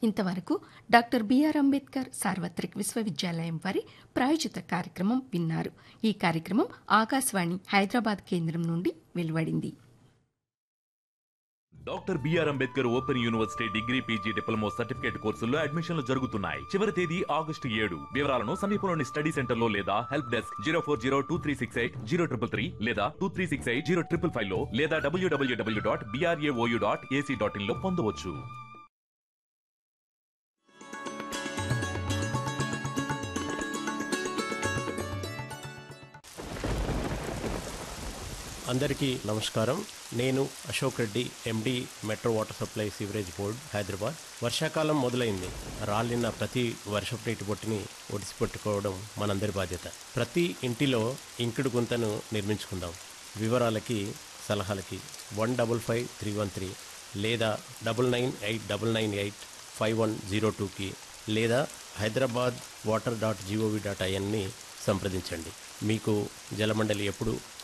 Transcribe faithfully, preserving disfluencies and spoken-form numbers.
ఇంతవరకు doctor BR Ambedkar సార్వత్రిక విశ్వవిద్యాలయం వారి ప్రాయోజిత కార్యక్రమం విన్నారు. ఈ కార్యక్రమం ఆకాశవాణి హైదరాబాద్ కేంద్రం నుండి వెలువడింది. Doctor BR Ambedkar open university degree PG diploma certificate కోర్సుల్లో అడ్మిషన్లు జరుగుతున్నాయి. చివరి తేదీ ఆగస్టు ఏడు. వివరాలను సమీపంలోని స్టడీ సెంటర్ లో లేదా help desk zero four zero two three six eight zero triple three లేదా two three six eight zero triple five లో లేదా డబ్ల్యూడబ్ల్యూడబ్ల్యూ dot BRAOU dot AC dot in లో పొందవచ్చు. అందరికీ నమస్కారం. నేను అశోక్ రెడ్డి, ఎండి, metro water supply sewerage board, Hyderabad. వర్షాకాలం మొదలైంది. రాలిన ప్రతి వర్షపు నీటి బొట్టుని ఒడిసిపెట్టుకోవడం మనందరి బాధ్యత. ప్రతి ఇంటిలో ఇంకుడు గుంతను నిర్మించుకుందాం. వివరాలకి సలహాలకి one double five three one three లేదా double nine eight double nine eight five one zero టూకి లేదా Hyderabad water dot GOV dot ఐఎన్ని సంప్రదించండి. మీకు జలమండలి ఎప్పుడు